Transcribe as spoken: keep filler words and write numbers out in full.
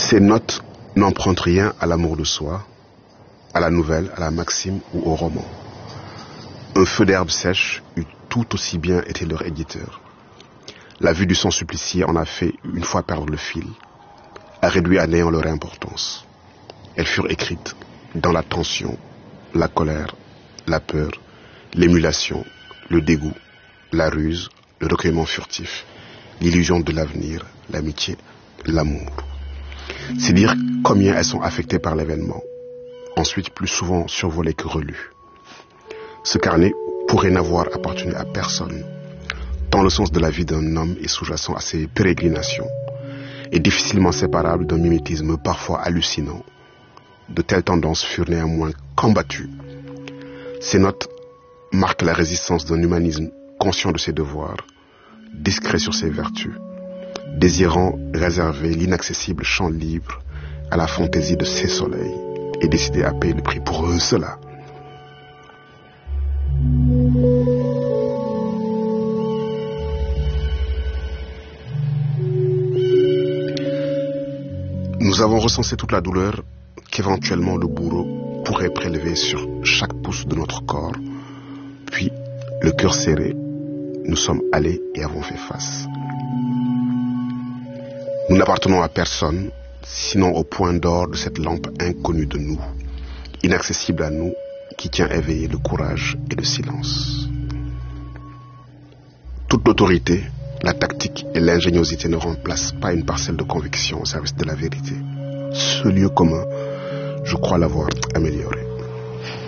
Ces notes n'empruntent rien à l'amour de soi, à la nouvelle, à la maxime ou au roman. Un feu d'herbe sèche eût tout aussi bien été leur éditeur. La vue du sang supplicié en a fait une fois perdre le fil, a réduit à néant leur importance. Elles furent écrites dans la tension, la colère, la peur, l'émulation, le dégoût, la ruse, le recueillement furtif, l'illusion de l'avenir, l'amitié, l'amour. C'est dire combien elles sont affectées par l'événement, ensuite plus souvent survolées que relues. Ce carnet pourrait n'avoir appartenu à personne, tant le sens de la vie d'un homme est sous-jacent à ses pérégrinations, et difficilement séparable d'un mimétisme parfois hallucinant. De telles tendances furent néanmoins combattues. Ces notes marquent la résistance d'un humanisme conscient de ses devoirs, discret sur ses vertus, désirant réserver l'inaccessible champ libre à la fantaisie de ses soleils, et décidé à payer le prix pour eux cela. Nous avons recensé toute la douleur qu'éventuellement le bourreau pourrait prélever sur chaque pouce de notre corps. Puis, le cœur serré, nous sommes allés et avons fait face. Nous n'appartenons à personne, sinon au point d'or de cette lampe inconnue de nous, inaccessible à nous, qui tient éveillé le courage et le silence. Toute l'autorité, la tactique et l'ingéniosité ne remplacent pas une parcelle de conviction au service de la vérité. Ce lieu commun, je crois l'avoir amélioré.